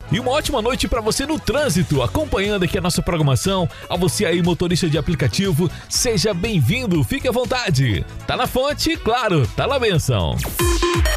E uma ótima noite para você no trânsito, acompanhando aqui a nossa programação. A você aí, motorista de aplicativo, seja bem-vindo, fique à vontade. Tá na fonte, claro, tá na benção.